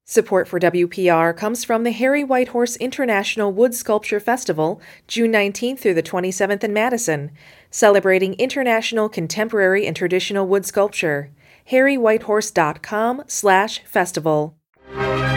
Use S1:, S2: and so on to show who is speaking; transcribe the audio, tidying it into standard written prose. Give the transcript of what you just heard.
S1: Support for WPR comes from the Harry Whitehorse International Wood Sculpture Festival, June 19th through the 27th in Madison, celebrating international contemporary and traditional wood sculpture. harrywhitehorse.com/festival